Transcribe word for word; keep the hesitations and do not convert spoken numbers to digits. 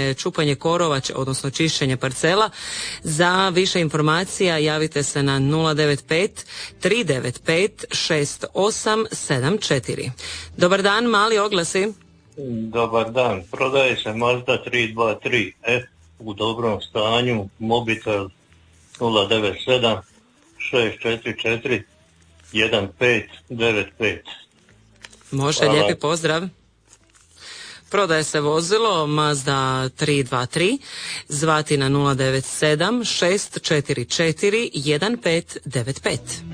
čupanje, čupanje korova, odnosno čišćenje parcela. Za više informacija javite se na nula devet pet tri devet pet šest osam sedam četiri. Dobar dan, mali oglasi. Dobar dan, prodaje se Mazda tri dva tri F u dobrom stanju, mobitel nula devet sedam šest četiri četiri jedan pet devet pet. Može, Hvala. lijepi pozdrav. Prodaje se vozilo Mazda tri dva tri, zvati na nula devet sedam šest četiri četiri jedan pet devet pet.